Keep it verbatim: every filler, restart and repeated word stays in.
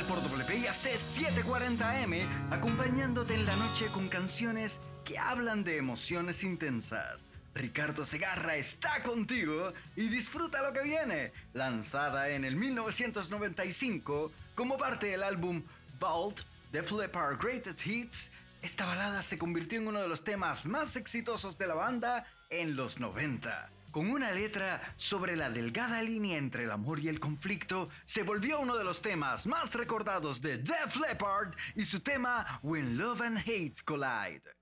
por W I A C setecientos cuarenta M, acompañándote en la noche con canciones que hablan de emociones intensas. Ricardo Segarra está contigo y disfruta lo que viene. Lanzada en el mil novecientos noventa y cinco como parte del álbum Vault, Def Leppard Greatest Hits, esta balada se convirtió en uno de los temas más exitosos de la banda en los noventa. Con una letra sobre la delgada línea entre el amor y el conflicto, se volvió uno de los temas más recordados de Def Leppard y su tema When Love and Hate Collide.